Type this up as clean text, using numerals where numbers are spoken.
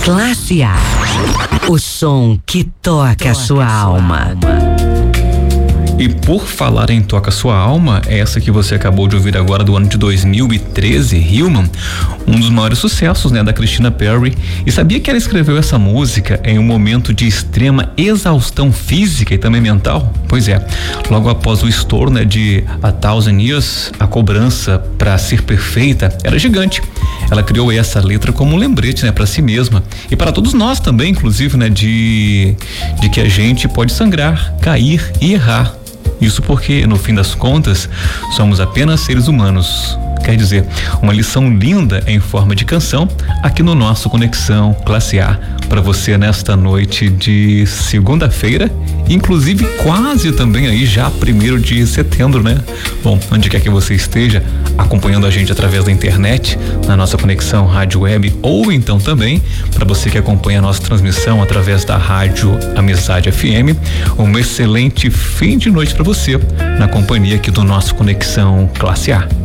Classe A, o som que toca a sua alma. E por falar em Toca Sua Alma, essa que você acabou de ouvir agora do ano de 2013, Human, um dos maiores sucessos, né, da Christina Perri. E sabia que ela escreveu essa música em um momento de extrema exaustão física e também mental? Pois é, logo após o estouro, né, de A Thousand Years, a cobrança para ser perfeita era gigante. Ela criou essa letra como um lembrete, né, para si mesma e para todos nós também, inclusive, né, de que a gente pode sangrar, cair e errar. Isso porque, no fim das contas, somos apenas seres humanos. Quer dizer, uma lição linda em forma de canção aqui no nosso Conexão Classe A para você nesta noite de segunda-feira, inclusive quase também aí já 1º de setembro, né? Bom, onde quer que você esteja acompanhando a gente através da internet, na nossa conexão rádio web, ou então também para você que acompanha a nossa transmissão através da rádio Amizade FM, um excelente fim de noite para você na companhia aqui do nosso Conexão Classe A.